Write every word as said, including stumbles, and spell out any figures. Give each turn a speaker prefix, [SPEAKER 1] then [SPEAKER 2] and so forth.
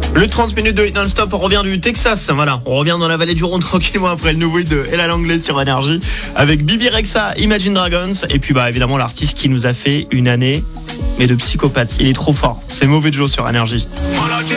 [SPEAKER 1] Le trente minutes de hit non-stop, on revient du Texas, voilà, on revient dans la vallée du Rhône tranquillement après le nouveau hit de Ella Langlais sur Énergie avec Bibi Rexha, Imagine Dragons et puis bah évidemment l'artiste qui nous a fait une année mais de psychopathe, il est trop fort, c'est Mauvais Joe sur Énergie.
[SPEAKER 2] Voilà,